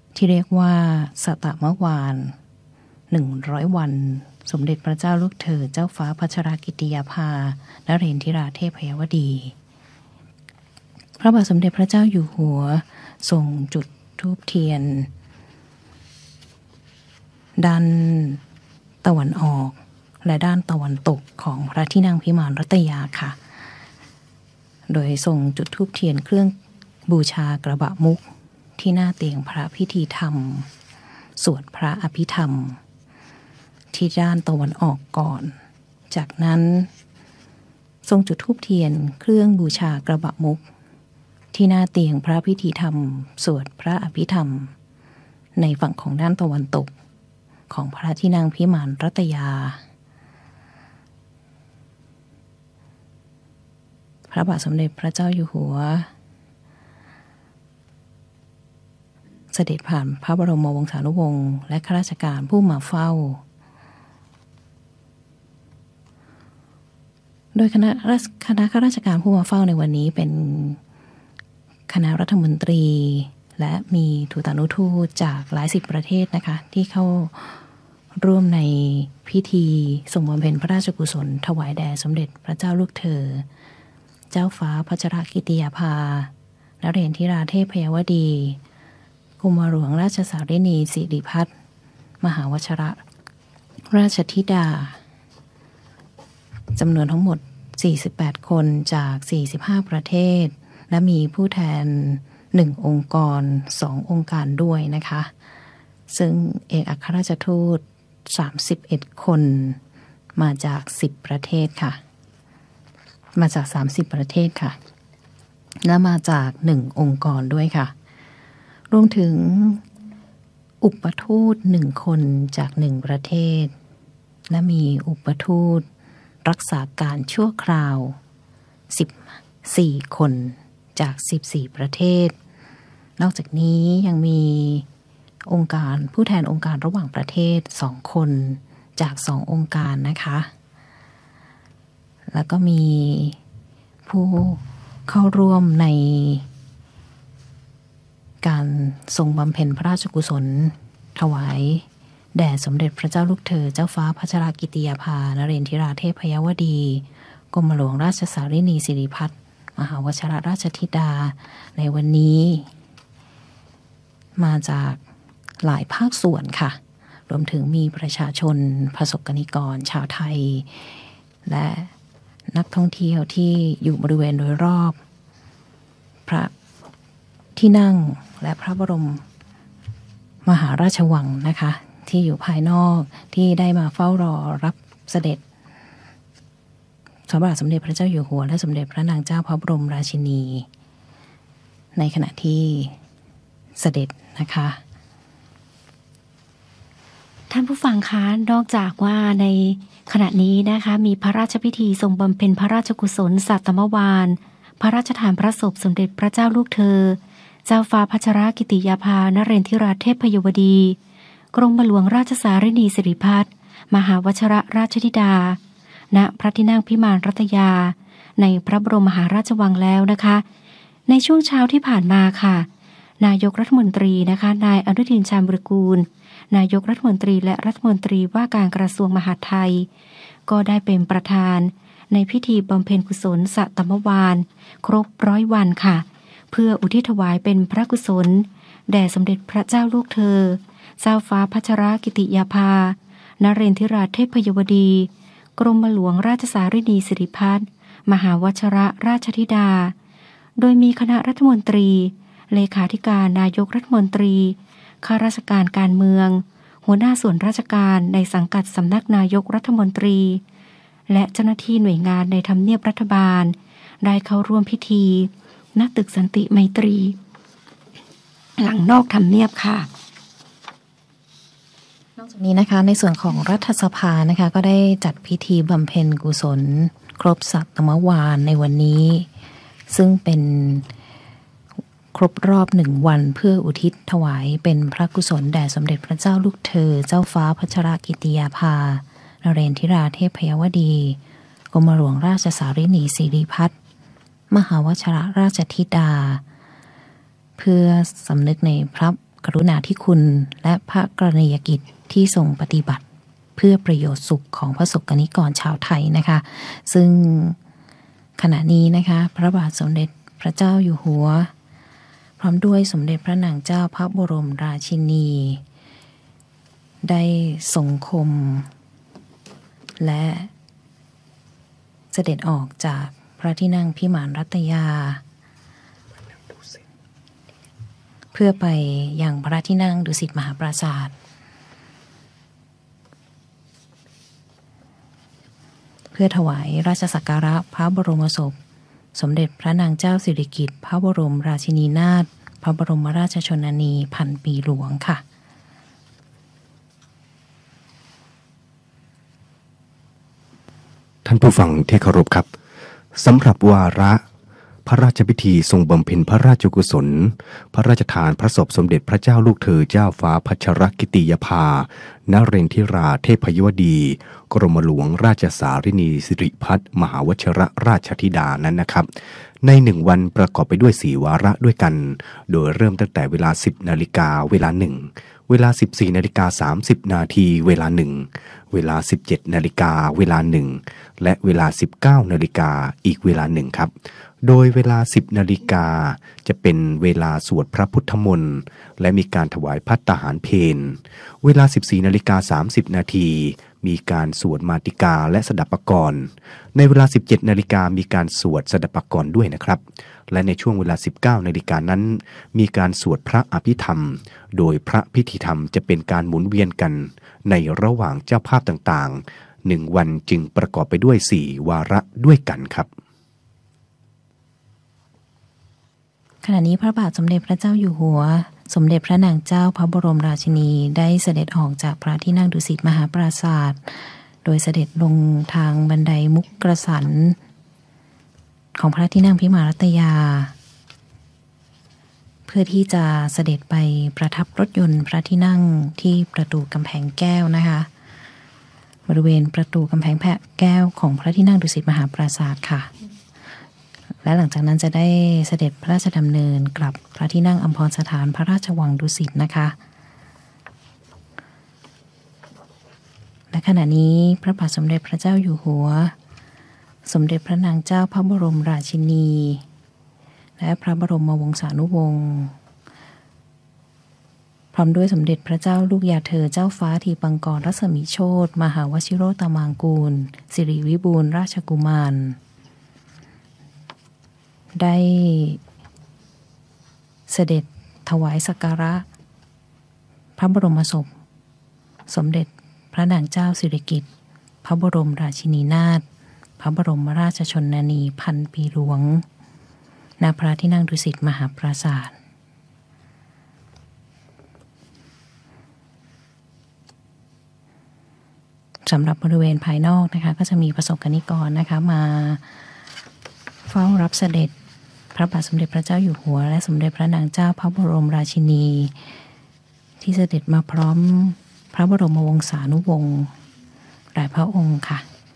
ที่เรียกว่าสตมวาน100 วันสมเด็จพระเจ้าลูกเธอเจ้าฟ้าพัชรกิติยาภานเรนทิราเทพยวดีพระบาทสมเด็จพระเจ้าอยู่หัวทรงจุดธูปเทียนด้านตะวันออกและด้านตะวันตกของพระที่นั่งพิมานรัตยาค่ะโดยทรงจุดธูปเทียนเครื่องบูชากระบะมุกที่หน้าเตียงพระพิธีธรรมสวดพระอภิธรรมที่ด้านตะวันออกก่อนจากนั้นทรงจุดธูปเทียนเครื่องบูชากระบะมุกที่หน้าเตียงพระพิธีธรรมสวดพระอภิธรรมในฝั่งของด้านตะวันตกของพระที่นั่งพิมานรัตยาพระบาทสมเด็จพระเจ้าอยู่หัวเสด็จผ่านพระบรมวงศานุวงศ์และข้าราชการผู้มาเฝ้าโดยคณะข้าราชการผู้มาเฝ้าในวันนี้เป็นคณะรัฐมนตรีและมีทูตานุทูตจากหลายสิบประเทศนะคะที่เข้าร่วมในพิธีส่งบำเพ็ญพระราชกุศลถวายแด่สมเด็จพระเจ้าลูกเธอเจ้าฟ้าพัชรกิติยาภานเรนทิราเทพยวดีกรมหลวงราชสารินีสิริพัฒน์มหาวชรราชธิดาจำนวนทั้งหมด48คนจาก45ประเทศและมีผู้แทน1องค์กร2องค์การด้วยนะคะซึ่งเอกอัครราชทูต31คนมาจาก10ประเทศค่ะมาจาก30ประเทศค่ะและมาจาก1องค์กรด้วยค่ะรวมถึงอุปทูต1คนจาก1ประเทศและมีอุปทูตรักษาการชั่วคราว14คนจาก14ประเทศนอกจากนี้ยังมีองค์การผู้แทนองค์การระหว่างประเทศ2คนจาก2องค์การนะคะแล้วก็มีผู้เข้าร่วมในการทรงบำเพ็ญพระราชกุศลถวายแด่สมเด็จพระเจ้าลูกเธอเจ้าฟ้าพัชรกิติยาภานเรนทิราเทพยวดีกรมหลวงราชสารินีสิริพัฒน์มหาวชรราชธิดาในวันนี้มาจากหลายภาคส่วนค่ะรวมถึงมีประชาชนประสบกนิกรชาวไทยและนักท่องเที่ยวที่อยู่บริเวณโดยรอบพระที่นั่งและพระบรมมหาราชวังนะคะที่อยู่ภายนอกที่ได้มาเฝ้ารอรับเสด็จพระบาทสมเด็จพระเจ้าอยู่หัวและสมเด็จพระนางเจ้าพระบรมราชินีในขณะที่เสด็จนะคะท่านผู้ฟังคะนอกจากว่าในขณะนี้นะคะมีพระราชพิธีทรงบำเพ็ญพระราชกุศลสัตตมวานพระราชทานพระศพสมเด็จพระเจ้าลูกเธอเจ้าฟ้าพัชรกิติยาภานเรนทิราเทพยวดีกรมหลวงราชสารินีสิริพัฒน์มหาวชรราชธิดาณพระที่นั่งพิมานรัตยาในพระบรมมหาราชวังแล้วนะคะในช่วงเช้าที่ผ่านมาค่ะนายกรัฐมนตรีนะคะนายอนุทินชาญวิรากูลนายกรัฐมนตรีและรัฐมนตรีว่าการกระทรวงมหาดไทยก็ได้เป็นประธานในพิธีบำเพ็ญกุศลสัตตมวานครบ100 วันค่ะเพื่ออุทิศถวายเป็นพระกุศลแด่สมเด็จพระเจ้าลูกเธอเจ้าฟ้าพัชรกิติยาภานเรนทิราเทพยวดีกรมหลวงราชสารินีสิริพัฒน์มหาวชรราชธิดาโดยมีคณะรัฐมนตรีเลขาธิการนายกรัฐมนตรีข้าราชการการเมืองหัวหน้าส่วนราชการในสังกัดสำนักนายกรัฐมนตรีและเจ้าหน้าที่หน่วยงานในทำเนียบรัฐบาลได้เข้าร่วมพิธีณตึกสันติไมตรีหลังนอกทำเนียบค่ะนอกจากนี้นะคะในส่วนของรัฐสภานะคะก็ได้จัดพิธีบำเพ็ญกุศลครบสัตตมวานในวันนี้ซึ่งเป็นครบรอบ1 วันเพื่ออุทิศถวายเป็นพระกุศลแด่สมเด็จพระเจ้าลูกเธอเจ้าฟ้าพัชรกิติยาภานเรนทิราเทพยวดีกรมหลวงราชสารินีสิริพัฒน์มหาวชรราชธิดาเพื่อสำนึกในพระกรุณาธิคุณและพระกรณียกิจที่ทรงปฏิบัติเพื่อประโยชน์สุขของพระสงฆ์นิกรชาวไทยนะคะซึ่งขณะนี้นะคะพระบาทสมเด็จพระเจ้าอยู่หัวพร้อมด้วยสมเด็จพระนางเจ้าพระบรมราชินีได้ทรงคมและเสด็จออกจากพระที่นั่งพิมานรัตยาเพื่อไปยังพระที่นั่งดุสิตมหาปราสาทเพื่อถวายราชสักการะพระบรมศพสมเด็จพระนางเจ้าสิริกิติ์พระบรมราชินีนาถพระบรมราชชนนีพันปีหลวงค่ะท่านผู้ฟังที่เคารพครับสำหรับวาระพระราชพิธีทรงบำเพ็ญพระราชกุศลพระราชทานพระศพสมเด็จพระเจ้าลูกเธอเจ้าฟ้าพัชรกิติยภานเรนทิราเทพยวดีกรมหลวงราชสารินีสิริพัฒน์มหาวชิรราชธิดานั้นนะครับใน1วันประกอบไปด้วย4วาระด้วยกันโดยเริ่มตั้งแต่เวลา 10 นาฬิกาเวลา1เวลา 14 นาฬิกา30 นาทีเวลา1เวลา 17 นาฬิกาเวลา1และเวลา 19 นาฬิกาอีกเวลา1ครับโดยเวลา 10 นาฬิกาจะเป็นเวลาสวดพระพุทธมนต์และมีการถวายภัตตาหารเพลเวลา 14 นาฬิกา30 นาทีมีการสวดมาติกาและสดับปกรณ์ในเวลา 17 นาฬิกามีการสวดสดับปกรณ์ด้วยนะครับและในช่วงเวลา 19 นาฬิกานั้นมีการสวดพระอภิธรรมโดยพระพิธีธรรมจะเป็นการหมุนเวียนกันในระหว่างเจ้าภาพต่างๆ1วันจึงประกอบไปด้วย4วาระด้วยกันครับขณะนี้พระบาทสมเด็จพระเจ้าอยู่หัวสมเด็จพระนางเจ้าพระบรมราชินีได้เสด็จออกจากพระที่นั่งดุสิตมหาปราสาทโดยเสด็จลงทางบันไดมุกกระสันของพระที่นั่งพิมานรัตยาเพื่อที่จะเสด็จไปประทับรถยนต์พระที่นั่งที่ประตูกำแพงแก้วนะคะบริเวณประตูกำแพงแก้วของพระที่นั่งดุสิตมหาปราสาทค่ะและหลังจากนั้นจะได้เสด็จพระราชดำเนินกลับพระที่นั่งอัมพรสถานพระราชวังดุสิตนะคะและขณะนี้พระบาทสมเด็จพระเจ้าอยู่หัวสมเด็จพระนางเจ้าพระบรมราชินีและพระบรมวงศานุวงศ์พร้อมด้วยสมเด็จพระเจ้าลูกยาเธอเจ้าฟ้าทีปังกรรัศมีโชติมหาวชิโรตมางกูลสิริวิบูลย์ราชกุมารได้เสด็จถวายสักการะพระบรมศพสมเด็จพระนางเจ้าสิริกิติ์พระบรมราชินีนาถพระบรมราชชนนีพันปีหลวงณพระที่นั่งดุสิตมหาปราสาทสำหรับบริเวณภายนอกนะคะก็จะมีประสบกนิกรนะคะมาเฝ้ารับเสด็จพระบาทสมเด็จพระเจ้าอยู่หัวและสมเด็จพระนางเจ้าพระบรมราชินีที่เสด็จมาพร้อมพระบรมวงศานุวงศ์หลายพระองค์ค่ะ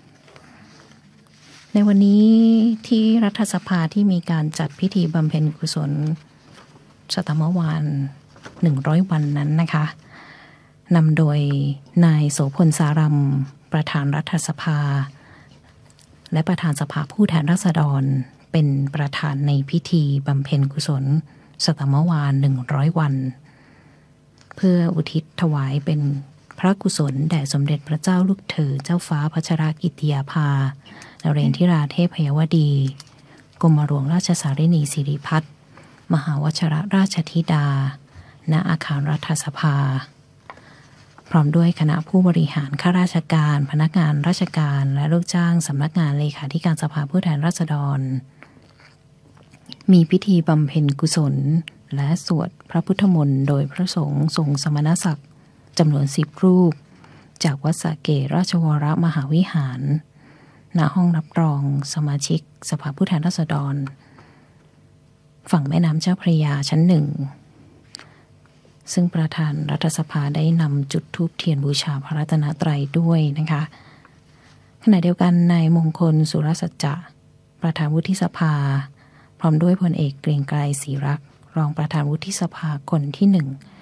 ในวันนี้ที่รัฐสภาที่มีการจัดพิธีบำเพ็ญกุศลสัตมวาล100 วันนั้นนะคะนำโดยนายโสพลสารัมประธานรัฐสภาและประธานสภาผู้แทนราษฎรเป็นประธานในพิธีบำเพ็ญกุศลสัตมวาล100 วันเพื่ออุทิศถวายเป็นพระกุศลแด่สมเด็จพระเจ้าลูกเธอเจ้าฟ้าพัชรกิติยาภานเรนทิราเทพยวดีกรมหลวงราชสารินีสิริพัฒน์มหาวชิรราชธิดาณอาคารรัฐสภาพร้อมด้วยคณะผู้บริหารข้าราชการพนักงานราชการและลูกจ้างสำนักงานเลขาธิการสภาผู้แทนราษฎรมีพิธีบำเพ็ญกุศลและสวดพระพุทธมนต์โดยพระสงฆ์ทรงสมณศักดิ์จำนวน10 รูปจากวัดสระเกตราชวรมหาวิหารณห้องรับรองสมาชิกสภาผู้แทนราษฎรฝั่งแม่น้ำเจ้าพระยาชั้น1ซึ่งประธานรัฐสภาได้นำจุดธูปเทียนบูชาพระรัตนตรัยด้วยนะคะขณะเดียวกันนายมงคลสุรสัจจะประธานวุฒิสภาพร้อมด้วยพลเอกเกรียงไกรศรีรักษ์รองประธานวุฒิสภาคนที่1